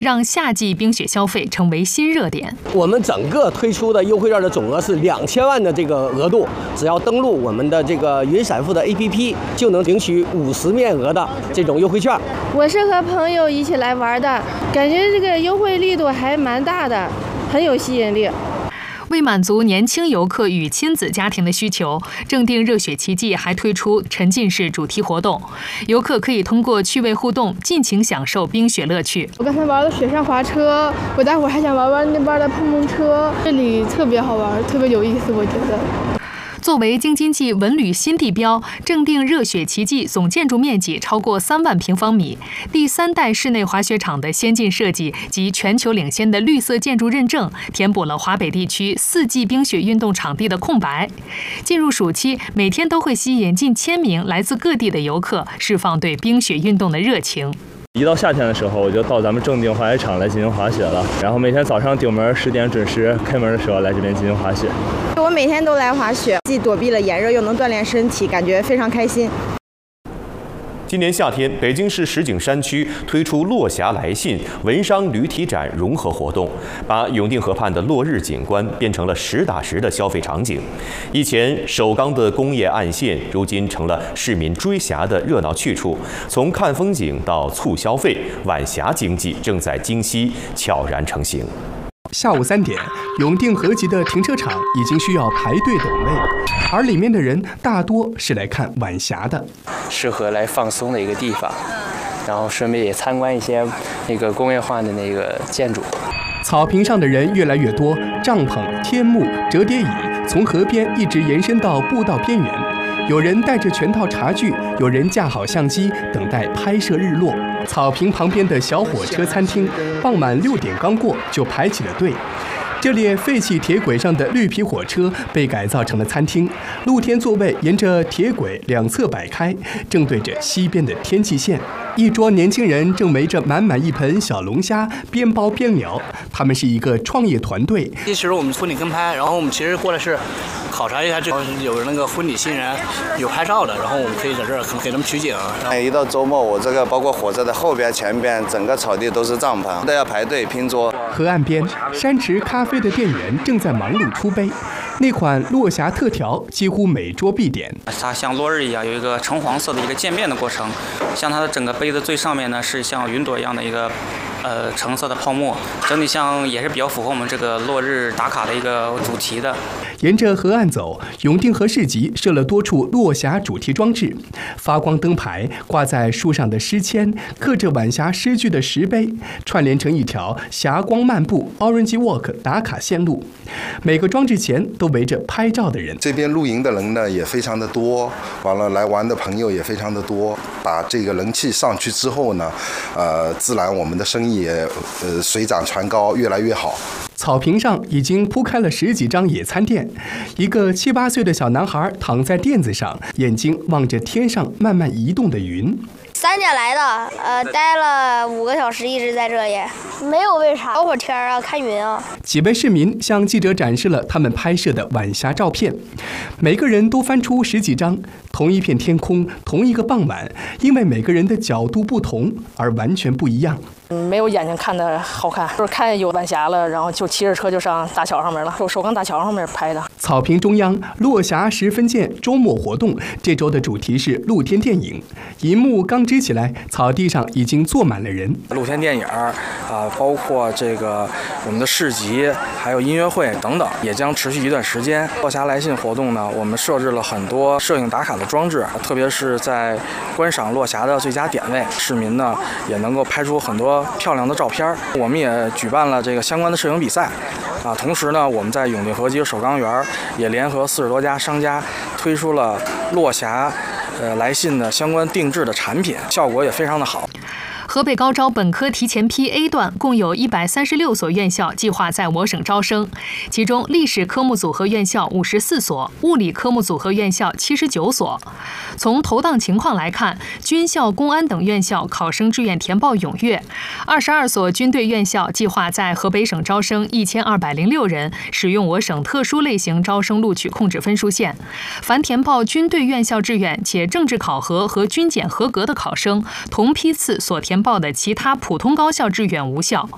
让夏季冰雪消费成为新热点。 我们整个推出的优惠券的总额是2000万的这个额度，只要登录我们的这个云闪付的 APP， 就能领取50面额的这种优惠券。 我是和朋友一起来玩的，感觉这个优惠力度还蛮大的，很有吸引力。 为满足年轻游客与亲子家庭的需求，正定热血奇迹还推出沉浸式主题活动，游客可以通过趣味互动，尽情享受冰雪乐趣。 我刚才玩了雪山滑车，我待会儿还想玩玩那边的碰碰车，这里特别好玩，特别有意思，我觉得。 作为京津冀文旅新地标，正定热血奇迹总建筑面积超过3万平方米，第3代室内滑雪场的先进设计及全球领先的绿色建筑认证，填补了华北地区4季冰雪运动场地的空白。进入暑期，每天都会吸引近1000名来自各地的游客，释放对冰雪运动的热情。 一到夏天的时候，我就到咱们正定滑雪场来进行滑雪了。然后每天早上顶门10点准时开门的时候来这边进行滑雪。 我每天都来滑雪，既躲避了炎热，又能锻炼身体，感觉非常开心。 今年夏天，北京市石景山区推出落霞来信文商旅体展融合活动，把永定河畔的落日景观变成了实打实的消费场景。以前首钢的工业暗线，如今成了市民追霞的热闹去处。从看风景到促消费，晚霞经济正在京西悄然成型。 下午3点，永定河集的停车场已经需要排队等位，而里面的人大多是来看晚霞的， 适合来放松的一个地方，然后顺便也参观一些那个工业化的那个建筑。 草坪上的人越来越多，帐篷、天幕、折叠椅从河边一直延伸到步道边缘。有人带着全套茶具，有人架好相机，等待拍摄日落。草坪旁边的小火车餐厅，傍晚6点刚过就排起了队。这列废弃铁轨上的绿皮火车被改造成了餐厅，露天座位沿着铁轨两侧摆开，正对着西边的天际线。一桌年轻人正围着满满一盆小龙虾，边包边聊。他们是一个创业团队。 其实我们婚礼跟拍，然后我们其实过来是考察一下，这有那个婚礼新人有拍照的，然后我们可以在这儿给他们取景。 一到周末，我这个包括火车的后边、前边，整个草地都是帐篷，都要排队拼桌。 河岸边，山池咖啡的店员正在忙碌出杯。那款落霞特调几乎每桌必点。 它像落日一样，有一个橙黄色的一个渐变的过程。像它的整个杯子最上面呢，是像云朵一样的一个橙色的泡沫，整体像也是比较符合我们这个落日打卡的一个主题的。 沿着河岸走，永定河市集设了多处落霞主题装置，发光灯牌挂在树上的诗签，刻着晚霞诗句的石碑，串联成一条霞光漫步 Orange Walk 打卡线路。每个装置前都围着拍照的人。 这边露营的人呢也非常的多，完了来玩的朋友也非常的多。把这个人气上去之后呢，自然我们的生意也水涨船高，越来越好。 草坪上已经铺开了10几张野餐垫，一个7、8岁的小男孩躺在垫子上，眼睛望着天上慢慢移动的云。 3点来的，待了5个小时，一直在这里，没有为啥，聊会儿天啊，看云啊。 几位市民向记者展示了他们拍摄的晚霞照片，每个人都翻出10几张，同一片天空，同一个傍晚，因为每个人的角度不同而完全不一样。 没有眼睛看的好看，就是看有晚霞了，然后就骑着车就上大桥上面了，首钢大桥上面拍的。 草坪中央落霞10分见周末活动，这周的主题是露天电影。银幕刚支起来，草地上已经坐满了人。 露天电影包括这个我们的市集，还有音乐会等等，也将持续一段时间。落霞来信活动呢，我们设置了很多摄影打卡的装置，特别是在观赏落霞的最佳点位，市民呢也能够拍出很多漂亮的照片。我们也举办了这个相关的摄影比赛，同时呢，我们在永定河集首钢园也联合40多家商家推出了落霞来信的相关定制的产品，效果也非常的好。 河北高招本科提前批 A 段共有136所院校计划在我省招生，其中历史科目组合院校54所，物理科目组合院校79所。从投档情况来看，军校、公安等院校考生志愿填报踊跃，22所军队院校计划在河北省招生1206人，使用我省特殊类型招生录取控制分数线。凡填报军队院校志愿且政治考核和军检合格的考生，同批次所填报的其他普通高校志愿无效。